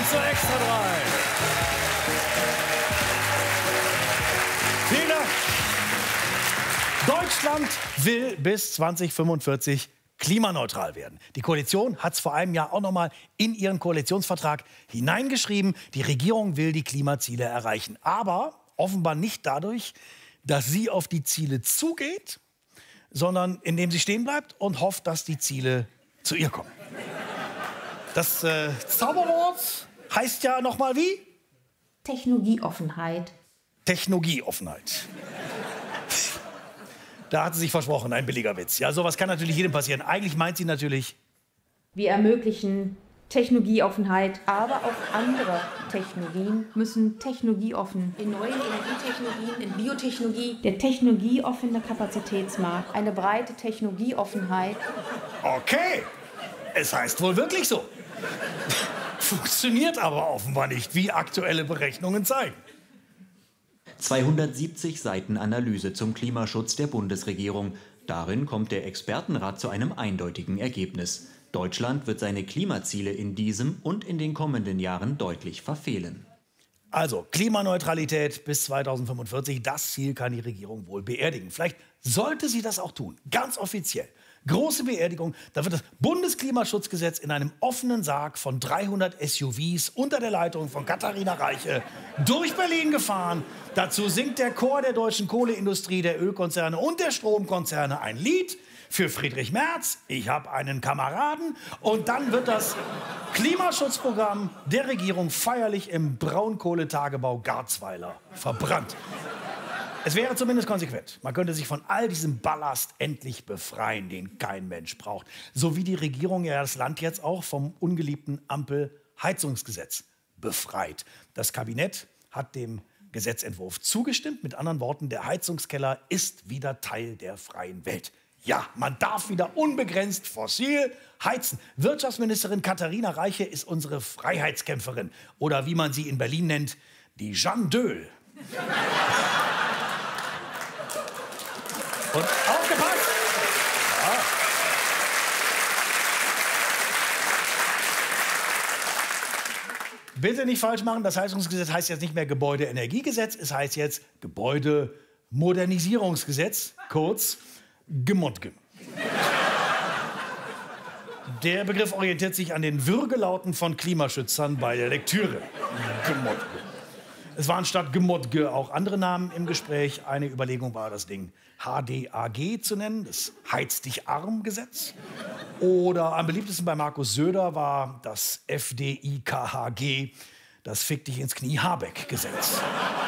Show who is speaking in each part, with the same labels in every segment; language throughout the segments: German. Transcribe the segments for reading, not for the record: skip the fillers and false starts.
Speaker 1: zur Extra 3. Vielen Dank. Deutschland will bis 2045 klimaneutral werden. Die Koalition hat es vor einem Jahr auch noch mal in ihren Koalitionsvertrag hineingeschrieben. Die Regierung will die Klimaziele erreichen. Aber offenbar nicht dadurch, dass sie auf die Ziele zugeht, sondern indem sie stehen bleibt und hofft, dass die Ziele zu ihr kommen. Das Zauberwort heißt ja noch mal wie?
Speaker 2: Technologieoffenheit.
Speaker 1: Technologieoffenheit. Da hat sie sich versprochen, ein billiger Witz. Ja, sowas kann natürlich jedem passieren. Eigentlich meint sie natürlich...
Speaker 2: Wir ermöglichen Technologieoffenheit, aber auch andere Technologien müssen technologieoffen. In neuen Energietechnologien, in Biotechnologie. Der technologieoffene Kapazitätsmarkt, eine breite Technologieoffenheit.
Speaker 1: Okay, es heißt wohl wirklich so. Funktioniert aber offenbar nicht, wie aktuelle Berechnungen zeigen.
Speaker 3: 270 Seiten Analyse zum Klimaschutz der Bundesregierung. Darin kommt der Expertenrat zu einem eindeutigen Ergebnis. Deutschland wird seine Klimaziele in diesem und in den kommenden Jahren deutlich verfehlen.
Speaker 1: Also Klimaneutralität bis 2045, das Ziel kann die Regierung wohl beerdigen. Vielleicht sollte sie das auch tun, ganz offiziell. Große Beerdigung, da wird das Bundesklimaschutzgesetz in einem offenen Sarg von 300 SUVs unter der Leitung von Katharina Reiche durch Berlin gefahren. Dazu singt der Chor der deutschen Kohleindustrie, der Ölkonzerne und der Stromkonzerne ein Lied für Friedrich Merz, ich habe einen Kameraden. Und dann wird das Klimaschutzprogramm der Regierung feierlich im Braunkohletagebau Garzweiler verbrannt. Es wäre zumindest konsequent. Man könnte sich von all diesem Ballast endlich befreien, den kein Mensch braucht. So wie die Regierung ja das Land jetzt auch vom ungeliebten Ampelheizungsgesetz befreit. Das Kabinett hat dem Gesetzentwurf zugestimmt. Mit anderen Worten, der Heizungskeller ist wieder Teil der freien Welt. Ja, man darf wieder unbegrenzt fossil heizen. Wirtschaftsministerin Katharina Reiche ist unsere Freiheitskämpferin. Oder wie man sie in Berlin nennt, die Jeanne d'Öl. Und aufgepasst! Ja. Bitte nicht falsch machen, das Heizungsgesetz heißt jetzt nicht mehr Gebäudeenergiegesetz, es heißt jetzt Gebäudemodernisierungsgesetz, kurz GEMODGE. Der Begriff orientiert sich an den Würgelauten von Klimaschützern bei der Lektüre. GEMODGE. Es waren statt GEMODGE auch andere Namen im Gespräch. Eine Überlegung war, das Ding HDAG zu nennen, das Heiz-dich-arm-Gesetz. Oder am beliebtesten bei Markus Söder war das FDIKHG, das Fick-dich-ins-Knie-Habeck-Gesetz.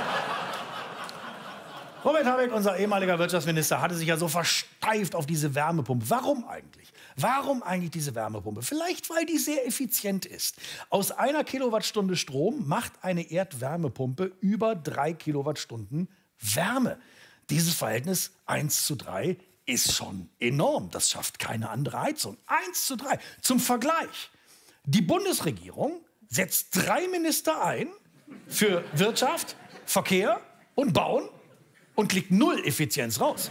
Speaker 1: Robert Habeck, unser ehemaliger Wirtschaftsminister, hatte sich ja so versteift auf diese Wärmepumpe. Warum eigentlich? Warum eigentlich diese Wärmepumpe? Vielleicht, weil die sehr effizient ist. Aus 1 Kilowattstunde Strom macht eine Erdwärmepumpe über 3 Kilowattstunden Wärme. Dieses Verhältnis 1:3 ist schon enorm. Das schafft keine andere Heizung. 1:3. Zum Vergleich. Die Bundesregierung setzt 3 Minister ein für Wirtschaft, Verkehr und Bauen und kriegt 0 Effizienz raus.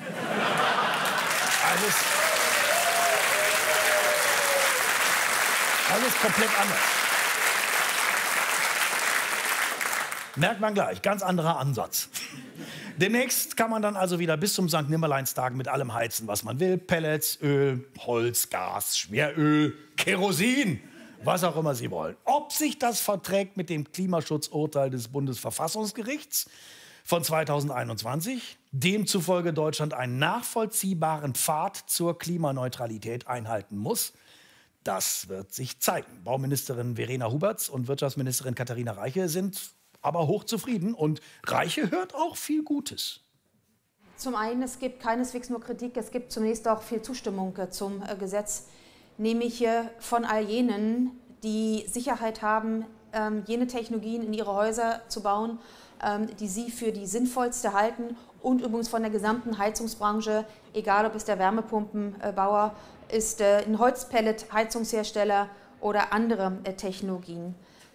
Speaker 1: Alles komplett anders. Merkt man gleich, ganz anderer Ansatz. Demnächst kann man dann also wieder bis zum St. Nimmerleinstag mit allem heizen, was man will. Pellets, Öl, Holz, Gas, Schweröl, Kerosin, was auch immer Sie wollen. Ob sich das verträgt mit dem Klimaschutzurteil des Bundesverfassungsgerichts von 2021, demzufolge Deutschland einen nachvollziehbaren Pfad zur Klimaneutralität einhalten muss, das wird sich zeigen. Bauministerin Verena Huberts und Wirtschaftsministerin Katharina Reiche sind aber hochzufrieden und Reiche hört auch viel Gutes.
Speaker 2: Zum einen, es gibt keineswegs nur Kritik, es gibt zunächst auch viel Zustimmung zum Gesetz, nämlich von all jenen, die Sicherheit haben, jene Technologien in ihre Häuser zu bauen, die sie für die sinnvollste halten und übrigens von der gesamten Heizungsbranche, egal ob es der Wärmepumpenbauer ist, ein Holzpellet-Heizungshersteller oder andere Technologien.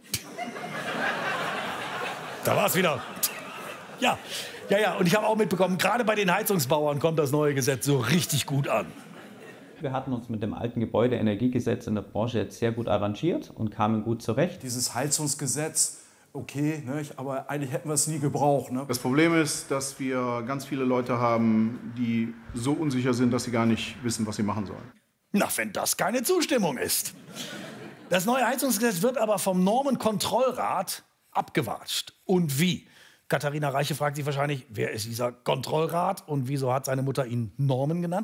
Speaker 1: Da war es wieder. Ja, und ich habe auch mitbekommen, gerade bei den Heizungsbauern kommt das neue Gesetz so richtig gut an.
Speaker 4: Wir hatten uns mit dem alten Gebäudeenergiegesetz in der Branche jetzt sehr gut arrangiert und kamen gut zurecht.
Speaker 5: Dieses Heizungsgesetz, okay, ne, aber eigentlich hätten wir es nie gebraucht. Ne?
Speaker 6: Das Problem ist, dass wir ganz viele Leute haben, die so unsicher sind, dass sie gar nicht wissen, was sie machen sollen.
Speaker 1: Na, wenn das keine Zustimmung ist. Das neue Heizungsgesetz wird aber vom Normenkontrollrat abgewatscht. Und wie? Katharina Reiche fragt sich wahrscheinlich, wer ist dieser Kontrollrat und wieso hat seine Mutter ihn Norman genannt?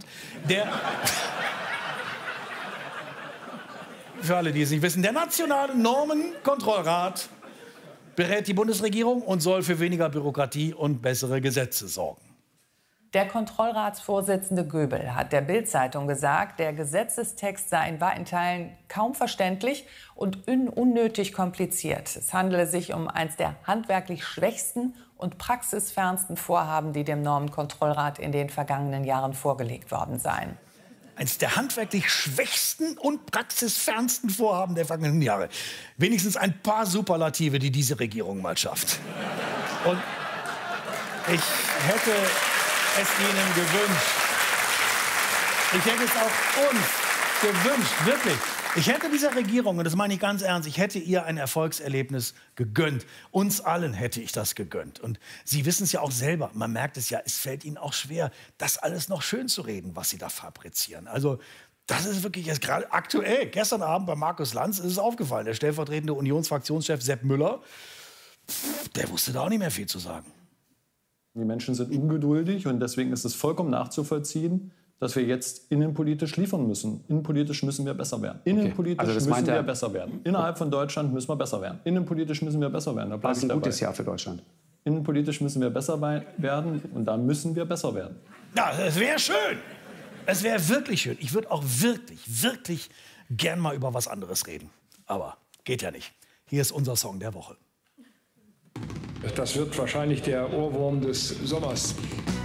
Speaker 1: Für alle, die es nicht wissen, der nationale Normenkontrollrat berät die Bundesregierung und soll für weniger Bürokratie und bessere Gesetze sorgen.
Speaker 7: Der Kontrollratsvorsitzende Göbel hat der Bild-Zeitung gesagt, der Gesetzestext sei in weiten Teilen kaum verständlich und unnötig kompliziert. Es handele sich um eines der handwerklich schwächsten und praxisfernsten Vorhaben, die dem Normenkontrollrat in den vergangenen Jahren vorgelegt worden seien.
Speaker 1: Eines der handwerklich schwächsten und praxisfernsten Vorhaben der vergangenen Jahre. Wenigstens ein paar Superlative, die diese Regierung mal schafft. Und ich hätte es Ihnen gewünscht. Ich hätte es auch uns gewünscht, wirklich. Ich hätte dieser Regierung, und das meine ich ganz ernst, ich hätte ihr ein Erfolgserlebnis gegönnt. Uns allen hätte ich das gegönnt. Und Sie wissen es ja auch selber, man merkt es ja, es fällt Ihnen auch schwer, das alles noch schön zu reden, was Sie da fabrizieren. Also das ist wirklich jetzt gerade aktuell. Gestern Abend bei Markus Lanz ist es aufgefallen. Der stellvertretende Unionsfraktionschef Sepp Müller, der wusste da auch nicht mehr viel zu sagen.
Speaker 8: Die Menschen sind ungeduldig und deswegen ist es vollkommen nachzuvollziehen, dass wir jetzt innenpolitisch liefern müssen. Innenpolitisch müssen wir besser werden. Innenpolitisch müssen wir besser werden. Innerhalb von Deutschland müssen wir besser werden. Innenpolitisch müssen wir besser werden.
Speaker 9: Das ist ein gutes Jahr für Deutschland.
Speaker 8: Innenpolitisch müssen wir besser werden und da müssen wir besser werden.
Speaker 1: Ja, es wäre schön. Es wäre wirklich schön. Ich würde auch wirklich gern mal über was anderes reden. Aber geht ja nicht. Hier ist unser Song der Woche.
Speaker 10: Das wird wahrscheinlich der Ohrwurm des Sommers.